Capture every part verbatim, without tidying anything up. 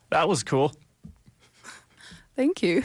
That was cool. Thank you.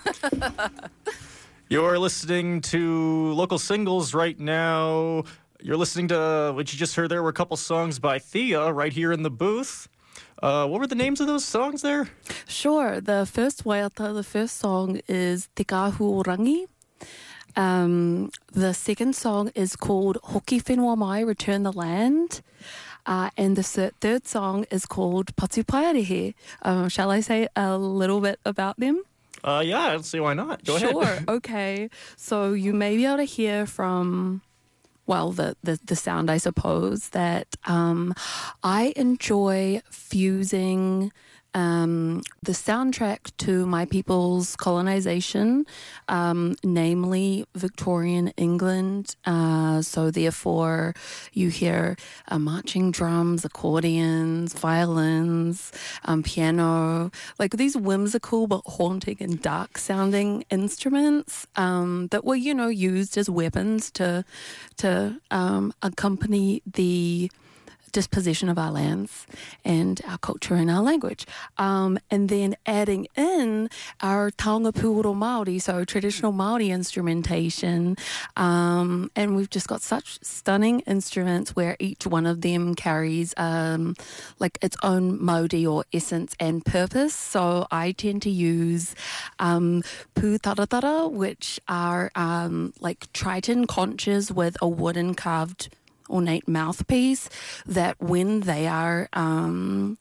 You're listening to Local Singles right now. You're listening to what you just heard there were a couple songs by Thea right here in the booth. Uh, what were the names of those songs there? Sure. The first waiata, the first song is Te Kahu Rangi. Um, the second song is called Hoki Whenua Mai, Return the Land. Uh, and the third song is called Patu Paerehe. Um, shall I say a little bit about them? Uh, yeah, I don't see why not. Go sure. ahead. Sure, okay. So you may be able to hear from, well, the, the, the sound, I suppose, that um, I enjoy fusing um, the soundtrack to my people's colonization, um, namely Victorian England. Uh, so therefore, you hear uh, marching drums, accordions, violins, um, piano, like these whimsical but haunting and dark sounding instruments um, that were, you know, used as weapons to to um, accompany the dispossession of our lands and our culture and our language. Um, and then adding in our taonga pūoro Māori, so traditional Māori instrumentation. Um, and we've just got such stunning instruments where each one of them carries um, like its own mauri or essence and purpose. So I tend to use um, pū taratara, which are um, like triton conches with a wooden carved ornate mouthpiece that when they are, um,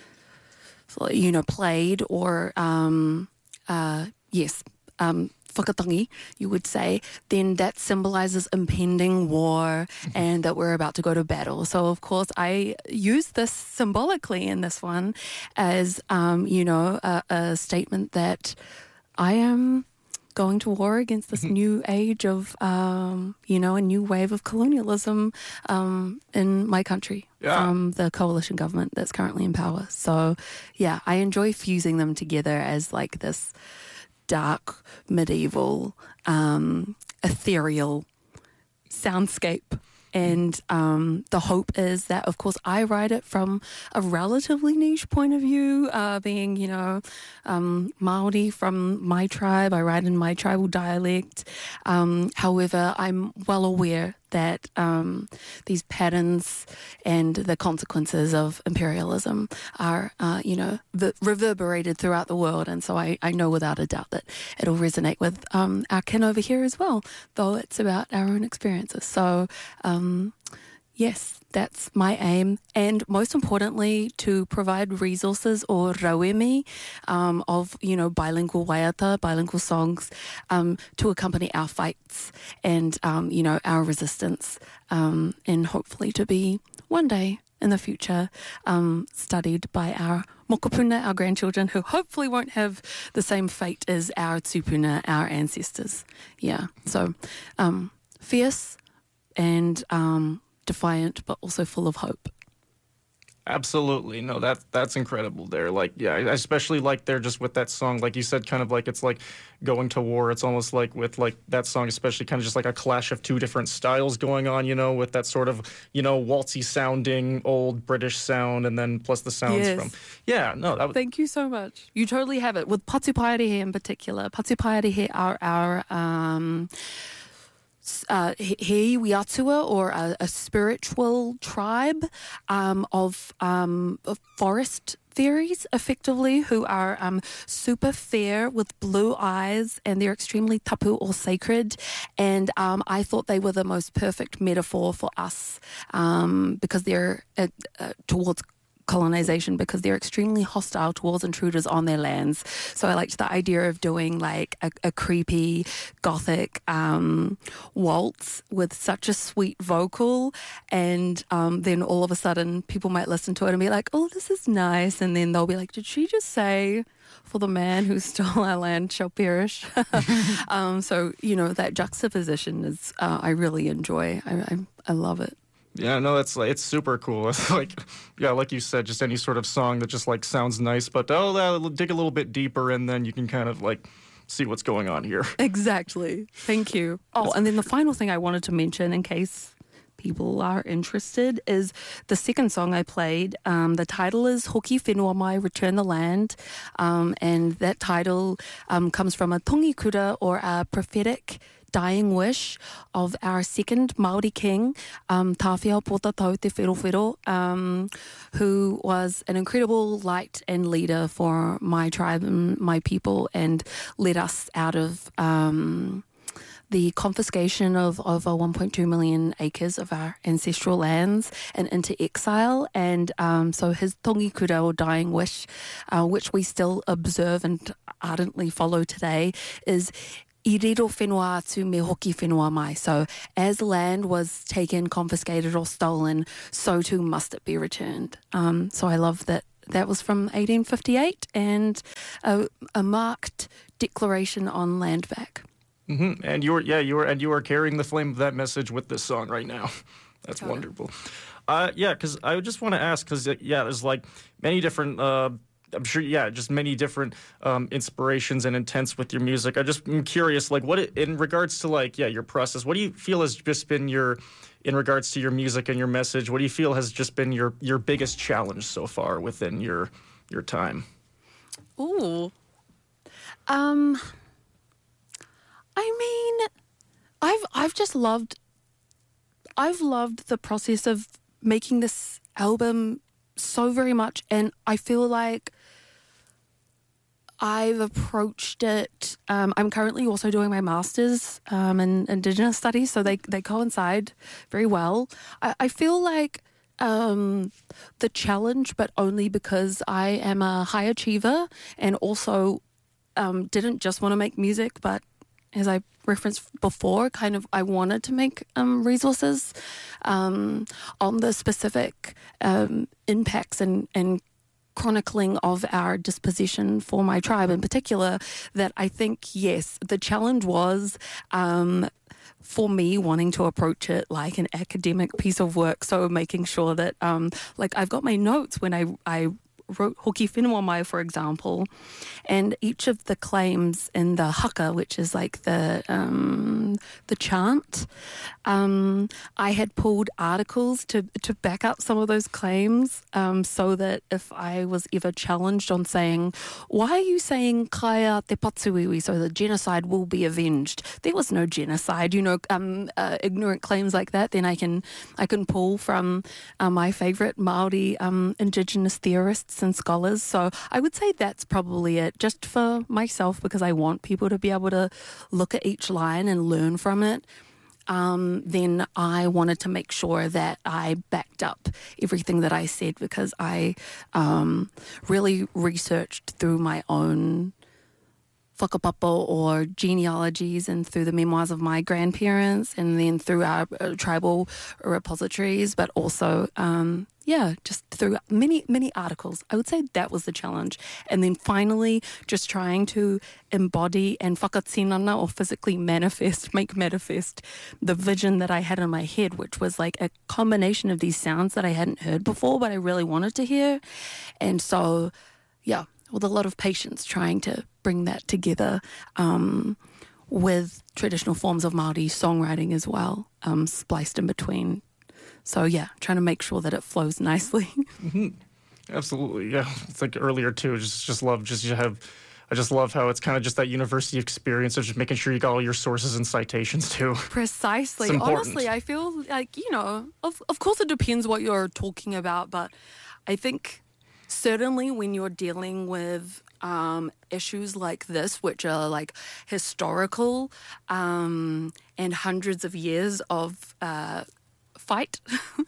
you know, played or, um, uh, yes, um, whakatangi, you would say, then that symbolizes impending war and that we're about to go to battle. So, of course, I use this symbolically in this one as, um, you know, a, a statement that I am going to war against this new age of, um, you know, a new wave of colonialism um, in my country yeah. from the coalition government that's currently in power. So, yeah, I enjoy fusing them together as like this dark, medieval, um, ethereal soundscape. And um, the hope is that, of course, I write it from a relatively niche point of view, uh, being, you know, um, Māori from my tribe. I write in my tribal dialect. Um, however, I'm well aware that um, these patterns and the consequences of imperialism are, uh, you know, v- reverberated throughout the world. And so I, I know without a doubt that it'll resonate with um, our kin over here as well, though it's about our own experiences. So, um, yes, that's my aim. And most importantly, to provide resources or rauemi um, of, you know, bilingual waiata, bilingual songs um, to accompany our fights and, um, you know, our resistance um, and hopefully to be one day in the future um, studied by our mokopuna, our grandchildren, who hopefully won't have the same fate as our tupuna, our ancestors. Yeah, so um, fierce and um, defiant, but also full of hope. Absolutely. No, that that's incredible there. Like, yeah, I especially like there just with that song, like you said, kind of like it's like going to war. It's almost like with like that song, especially kind of just like a clash of two different styles going on, you know, with that sort of, you know, waltzy sounding old British sound and then plus the sounds yes. from, yeah, no, that was. Thank you so much. You totally have it. With Patu Paerehe in particular, Patu Paerehe are our, um, Uh, he Wiatua, or a, a spiritual tribe um, of, um, of forest fairies, effectively, who are um, super fair with blue eyes, and they're extremely tapu or sacred. And um, I thought they were the most perfect metaphor for us um, because they're uh, uh, towards colonization, because they're extremely hostile towards intruders on their lands. So I liked the idea of doing like a, a creepy gothic um, waltz with such a sweet vocal, and um, then all of a sudden people might listen to it and be like, oh, this is nice, and then they'll be like, did she just say, for the man who stole our land shall perish? um, so, you know, that juxtaposition is, uh, I really enjoy. I, I, I love it. Yeah, no, it's like it's super cool. It's like, yeah, like you said, just any sort of song that just like sounds nice, but oh, that dig a little bit deeper, and then you can kind of like see what's going on here. Exactly. Thank you. Oh, and then the final thing I wanted to mention, in case people are interested, is the second song I played. Um, the title is Hoki Whenua Mai, Return the Land. Um, and that title um, comes from a tongikura, or a prophetic dying wish of our second Māori king, um, Tāwhia Pōtatau Te Wherowhero, um, who was an incredible light and leader for my tribe and my people, and led us out of um, the confiscation of over one point two million acres of our ancestral lands and into exile. And um, so his tongikura, or dying wish, uh, which we still observe and ardently follow today, is I riro whenua atu me hoki whenua mai. So as land was taken, confiscated or stolen, so too must it be returned. Um, so I love that that was from eighteen fifty-eight, and a, a marked declaration on land back. Mm-hmm. And you were, yeah, you were, and you are carrying the flame of that message with this song right now. That's Totally. wonderful. Uh, yeah, because I just want to ask, because yeah, there's like many different. Uh, I'm sure, yeah, just many different um, inspirations and intents with your music. I just am curious, like, what it, in regards to like, yeah, your process. What do you feel has just been your, in regards to your music and your message? What do you feel has just been your your biggest challenge so far within your your time? Ooh, um, I mean, I've I've just loved, I've loved the process of making this album so very much, and I feel like I've approached it. Um, I'm currently also doing my master's um, in Indigenous studies, so they, they coincide very well. I, I feel like um, the challenge, but only because I am a high achiever and also um, didn't just want to make music, but as I referenced before, kind of I wanted to make um, resources um, on the specific um, impacts and, and chronicling of our dispossession for my tribe in particular, that I think, yes, the challenge was um, for me wanting to approach it like an academic piece of work. So making sure that, um, like, I've got my notes when I, I wrote Hoki Whenua Mai, for example, and each of the claims in the haka, which is like the um, the chant, um, I had pulled articles to to back up some of those claims, um, so that if I was ever challenged on saying, why are you saying kaya te patuiwi, so the genocide will be avenged? There was no genocide, you know, um, uh, ignorant claims like that, then I can I can pull from uh, my favourite Māori um, Indigenous theorists and scholars. So I would say that's probably it, just for myself, because I want people to be able to look at each line and learn from it. Um, then I wanted to make sure that I backed up everything that I said, because I um, really researched through my own whakapapo or genealogies and through the memoirs of my grandparents, and then through our uh, tribal repositories, but also, um, yeah, just through many, many articles. I would say that was the challenge. And then finally, just trying to embody and whakatinana, or physically manifest, make manifest the vision that I had in my head, which was like a combination of these sounds that I hadn't heard before, but I really wanted to hear. And so, yeah, with a lot of patience trying to bring that together um, with traditional forms of Māori songwriting as well, um, spliced in between. So, yeah, trying to make sure that it flows nicely. Mm-hmm. Absolutely, yeah. It's like earlier, too, just just love, just you have, I just love how it's kind of just that university experience of just making sure you got all your sources and citations, too. Precisely. Honestly, I feel like, you know, of, of course it depends what you're talking about, but I think certainly when you're dealing with um, issues like this, which are like historical um, and hundreds of years of uh, fight,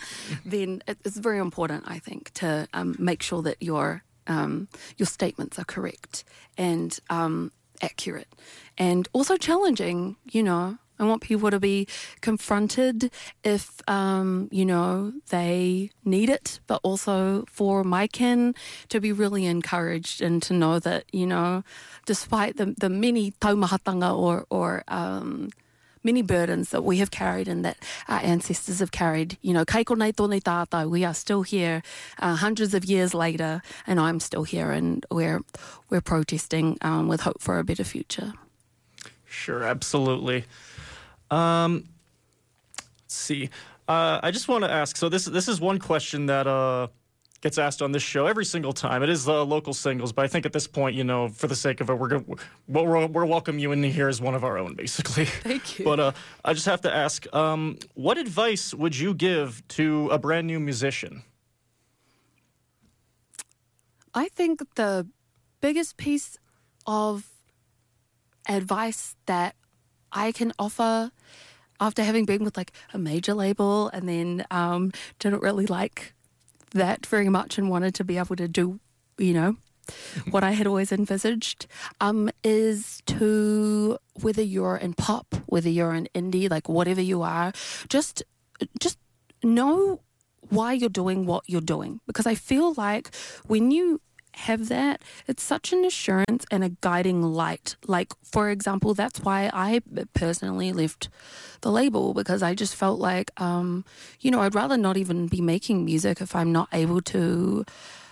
then it's very important, I think, to um, make sure that your um, your statements are correct and um, accurate, and also challenging. You know, I want people to be confronted if, um, you know, they need it, but also for my kin to be really encouraged and to know that, you know, despite the, the many taumahatanga or, or um, many burdens that we have carried and that our ancestors have carried, you know, kei konei tōnei tātou, we are still here uh, hundreds of years later, and I'm still here, and we're, we're protesting um, with hope for a better future. Sure, absolutely. Um, let's see. Uh, I just want to ask. So this this is one question that uh, gets asked on this show every single time. It is uh, local singles, but I think at this point, you know, for the sake of it, we're gonna we're, we're welcome you in here as one of our own, basically. Thank you. But uh, I just have to ask, um, what advice would you give to a brand new musician? I think the biggest piece of advice that I can offer after having been with like a major label and then um, didn't really like that very much and wanted to be able to do, you know, what I had always envisaged, um, is to, whether you're in pop, whether you're in indie, like whatever you are, just just know why you're doing what you're doing. Because I feel like when you have that, it's such an assurance and a guiding light. Like, for example, that's why I personally left the label, because I just felt like, um, you know, I'd rather not even be making music if I'm not able to,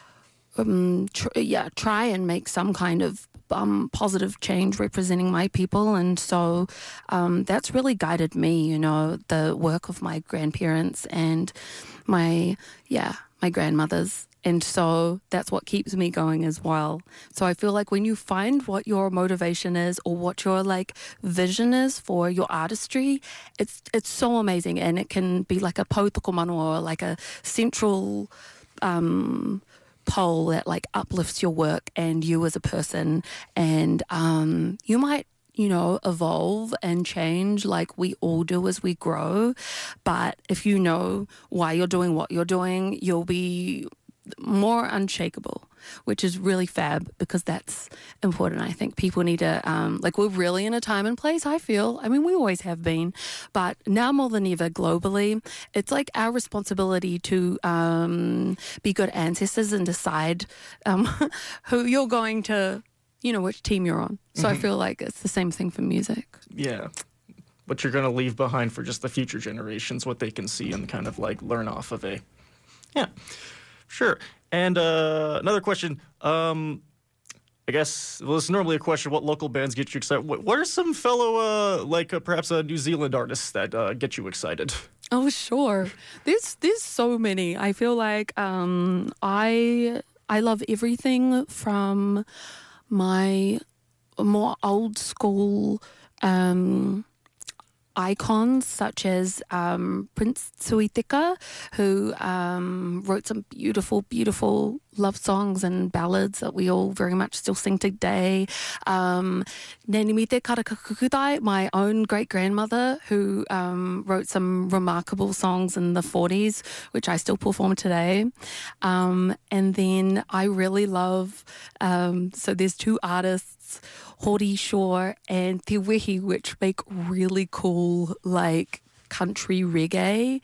um, tr- yeah, try and make some kind of um, positive change representing my people. And so um, that's really guided me, you know, the work of my grandparents and my, yeah, my grandmothers. And so that's what keeps me going as well. So I feel like when you find what your motivation is or what your like vision is for your artistry, it's it's so amazing. And it can be like a pautoko mano, or like a central um, pole that like uplifts your work and you as a person. And um, you might, you know, evolve and change like we all do as we grow. But if you know why you're doing what you're doing, you'll be more unshakable, which is really fab, because that's important. I think people need to, um, like, we're really in a time and place, I feel. I mean, we always have been, but now more than ever globally, it's like our responsibility to um, be good ancestors and decide um, who you're going to, you know, which team you're on. So mm-hmm. I feel like it's the same thing for music. Yeah. What you're going to leave behind for just the future generations, what they can see and kind of like learn off of a, yeah. Sure. And uh, another question. Um, I guess, well, this is normally a question, what local bands get you excited? What, what are some fellow, uh, like uh, perhaps uh, New Zealand artists that uh, get you excited? Oh, sure. There's there's so many. I feel like um, I I love everything from my more old school um icons such as um, Prince Tuitika, who um, wrote some beautiful, beautiful love songs and ballads that we all very much still sing today. Um, Nenimite Karakakukutai, my own great-grandmother, who um, wrote some remarkable songs in the forties, which I still perform today. Um, and then I really love, um, so there's two artists, Hori Shore and Te Wehi, which make really cool, like, country reggae.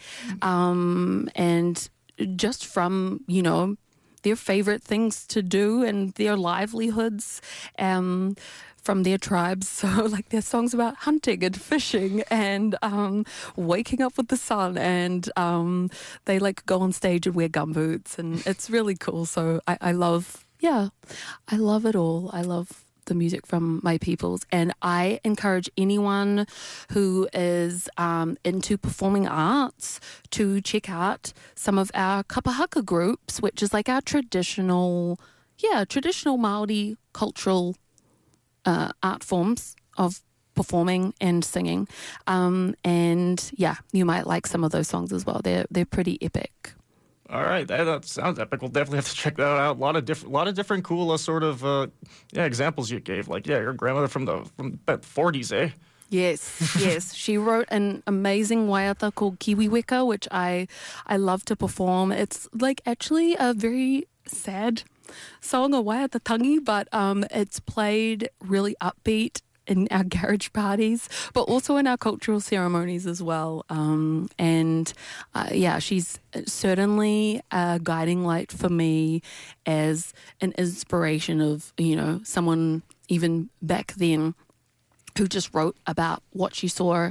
Um, and just from, you know, their favorite things to do and their livelihoods um, from their tribes. So, like, their songs about hunting and fishing and um, waking up with the sun. And um, they, like, go on stage and wear gumboots. And it's really cool. So I, I love, yeah, I love it all. I love the music from my peoples, and I encourage anyone who is um, into performing arts to check out some of our kapahaka groups, which is like our traditional, yeah, traditional Māori cultural uh, art forms of performing and singing. Um, and yeah, you might like some of those songs as well. They're they're pretty epic. All right, that, that sounds epic. We'll definitely have to check that out. A lot of different, lot of different cool uh, sort of uh, yeah examples you gave. Like, yeah, your grandmother from the from the forties, eh? Yes, yes. She wrote an amazing waiata called Kiwiweka, which I I love to perform. It's like actually a very sad song, a waiata tangi, but um, it's played really upbeat in our garage parties, but also in our cultural ceremonies as well. Um, and uh, yeah, she's certainly a guiding light for me as an inspiration of, you know, someone even back then who just wrote about what she saw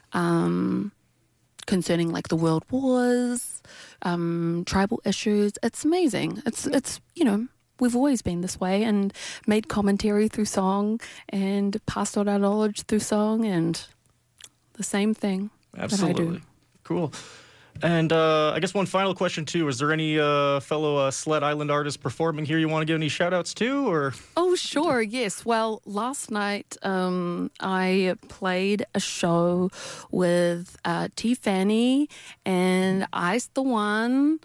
um, concerning like the world wars, um, tribal issues. It's amazing. It's, it's, you know, we've always been this way and made commentary through song and passed on our knowledge through song, and the same thing. Absolutely. That I do. Cool. And uh, I guess one final question too: is there any uh, fellow uh, Sled Island artists performing here you want to give any shout outs to, or? Oh, sure, yes. Well, last night um, I played a show with uh, T. Fanny and Ice the One,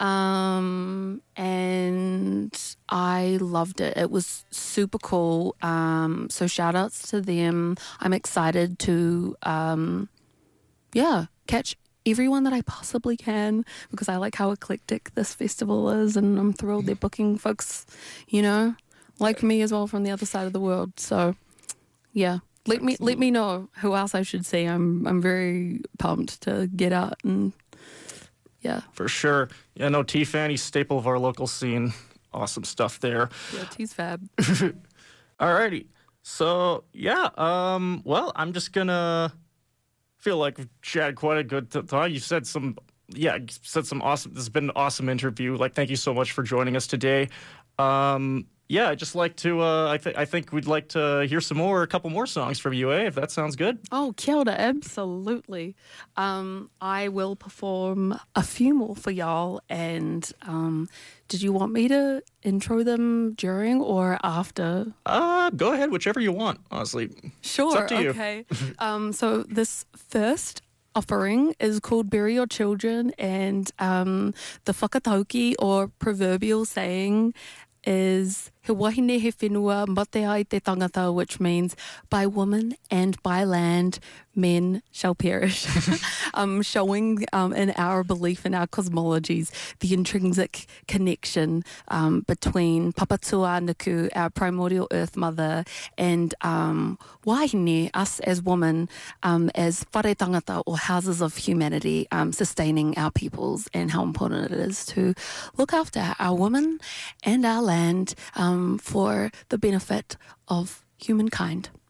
um, and I loved it. It was super cool. Um, so shout outs to them. I'm excited to, um, yeah, catch everyone that I possibly can, because I like how eclectic this festival is, and I'm thrilled they're booking folks, you know, like me as well from the other side of the world. So, yeah, let Absolutely. me let me know who else I should see. I'm I'm very pumped to get out and yeah, for sure. Yeah, no, T. Fanny, staple of our local scene. Awesome stuff there. Yeah, T's fab. Alrighty, so yeah, um, well, I'm just gonna. Feel like we've chatted quite a good time. You said some, yeah, you said some awesome. This has been an awesome interview. Like, thank you so much for joining us today. Um, yeah, I'd just like to. Uh, I think I think we'd like to hear some more, a couple more songs from you, eh? If that sounds good. Oh, kia ora, absolutely. Um, I will perform a few more for y'all. And um, did you want me to intro them during or after? Uh, go ahead, whichever you want. Honestly, sure. It's up to okay. um, so this first offering is called Bury Your Children, and um, the whakatauki or proverbial saying is he wahine he whenua mate ai te tangata, which means by woman and by land men shall perish. um, showing um, in our belief in our cosmologies the intrinsic connection um, between Papatua Nuku, our primordial earth mother, and um, wahine, us as women, um, as whare tangata or houses of humanity, um, sustaining our peoples, and how important it is to look after our women and our land um, for the benefit of humankind.